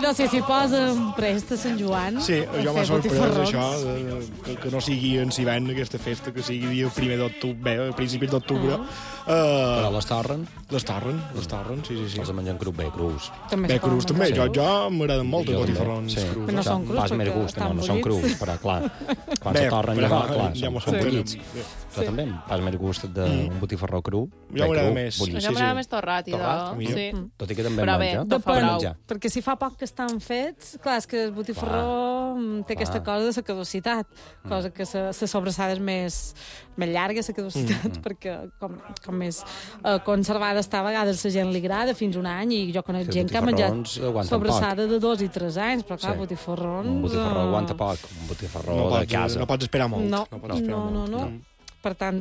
Però si s'hi posen prest a Sant Joan... Sí, jo m'ha fer sorprès botifarrons. això, que no sigui en Sivent aquesta festa, que sigui dia 1 d'octubre, a principis d'octubre. Però les torren, Les torren, sí. els mengen crus. També Bé, es poden crus també, menjar. jo m'agraden molt els Jo també, botifarrons sí. crus. Però no són crus, Pas més perquè gust, estan no són bullits. crus, però clar, quan Bé, se torren però clar, ja m'ho són entenem. bullits. Bé. Però també, pas més gust d'un botifarró cru. Jo m'agrada més. bullit. Això m'agrada més torrat, i Torrat, de... millor. Sí. Tot i que també Però bé, menja. tot fa Depèn, brau. perquè si fa poc que estan fets, clar, és que el botifarró té aquesta cosa de la caducitat, cosa que la sobrassada és més llarga, la caducitat, perquè com més conservada està, a vegades la gent li agrada fins un any, i jo conec Sí, gent que ha menjat botifarrons aguanten sobrassada de 2 i 3 anys, però clar, Sí. botifarrons... Un botifarró aguanta poc, un botifarró de casa. No pots esperar molt. No, pots esperar molt. no. Per tant,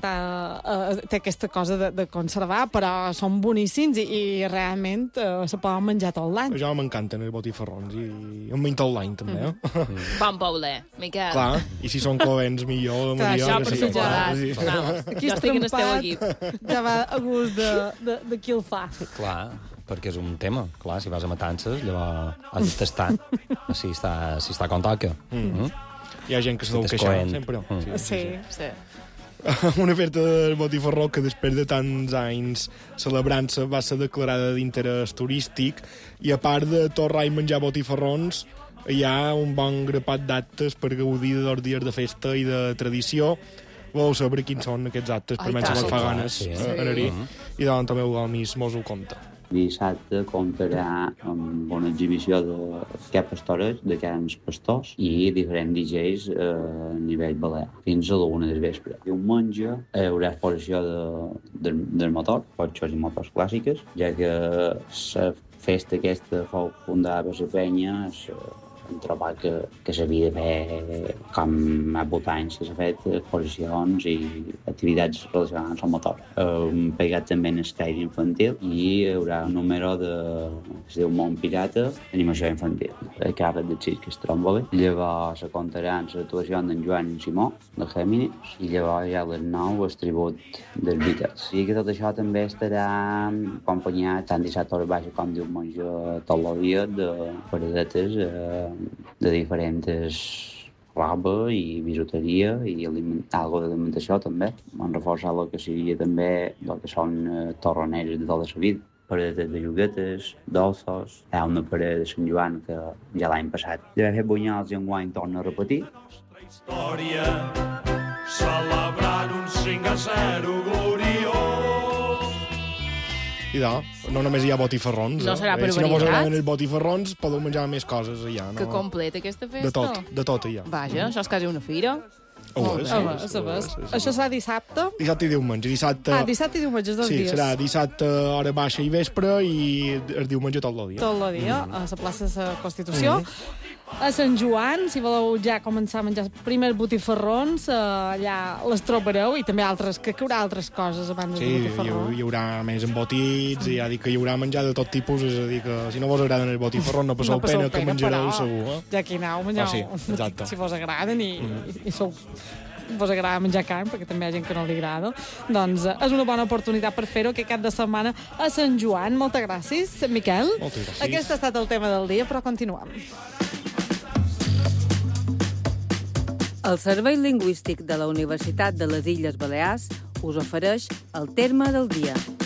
té aquesta cosa de conservar, però són boníssims i realment se poden menjar tot l'any. Jo m'encanten els botifarrons i em menjo tot l'any, també, eh? Bon Pauler, Miquel. Clar, i si són covents, millor. Clar, Això que per sí, si clar, sí. Aquí Jo estic en el teu trempat equip. ja va a gust de qui el fa. Clar, perquè és un tema. Clar, si vas a matances, llavors has de tastar si està com toca. Hi ha gent que se deu Tot és queixar, coent. sempre. Sí. Sí. Una festa del botifarró que després de tants anys celebrant-se va ser declarada d'interès turístic, i a part de torrar i menjar botifarrons hi ha un bon grapat d'actes per gaudir de 2 dies de festa i de tradició. Voleu saber quins són aquests actes? Ai, Per menys tant. se me'n fa Clar, ganes sí. anar-hi. I davant també el Gomis mos ho conta. Dissabte comptarà amb una exhibició de capes tores, de cants pastors i diferents DJs a nivell balear, fins a la 1 del vespre. Diumenge hi haurà exposició del motor, cotxes i motors clàssiques, ja que la festa aquesta fou fundada per la penya, em trobar que s'havia de fer, com a 8 anys s'ha fet, exposicions i activitats relacionades amb el motor. Hem pegat també en Sky infantil i hi haurà un número es diu Mont Pirata, animació infantil. Acaba de dir que es troba bé. Llavors se comptarà amb l'actuació d'en Joan Simó, de Géminis, i llavors ja a les 9 el tribut dels Beatles. I que tot això també estarà acompanyat tant dissabte a hora baixa com diumenge tot el dia de paradetes de diferents roba i bisuteria i algo d'alimentació també. Hem reforçat el que seria també el que són torroneres de tota la vida. Paradetes de juguetes, dolços, hi ha una paret de Sant Joan que ja l'any passat ja va fer bunyols i enguany torna a repetir. Història, celebrant un 5-0 gloriós. I no només hi ha botifarrons. No serà per Si no vos varietat? agraden els botifarrons, podeu menjar més coses allà. No? Que completa aquesta festa. De tot allà. Vaja, això és quasi una fira. Ho és, ho és, A veure, ho és. això serà dissabte? Dissabte i diumenge. Dissabte I diumenge, 2 sí, dies. serà dissabte, hora baixa i vespre, i el diumenge tot el dia. Tot el dia, a la plaça de la Constitució. A Sant Joan, si voleu ja començar a menjar els primers botifarrons, allà les trobareu, i també altres, que hi haurà altres coses abans Sí, del botifarró. hi haurà més embotits, i ja dic que hi haurà menjar de tot tipus, és a dir, que si no vos agraden els botifarrons no passeu pena, que menjareu però segur. Ja aquí aneu, menjeu, Sí, exacte. si vos agraden i sou vos agrada menjar carn, perquè també hi ha gent que no li agrada, doncs és una bona oportunitat per fer-ho aquest cap de setmana a Sant Joan. Moltes gràcies, Miquel. Moltes gràcies. Aquest ha estat el tema del dia, però continuem. El Servei Lingüístic de la Universitat de les Illes Balears us ofereix el terme del dia.